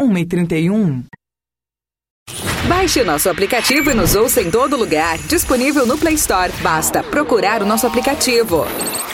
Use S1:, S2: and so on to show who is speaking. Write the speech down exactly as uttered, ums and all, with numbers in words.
S1: uma e trinta e um.
S2: Baixe o nosso aplicativo e nos ouça em todo lugar. Disponível no Play Store. Basta procurar o nosso aplicativo.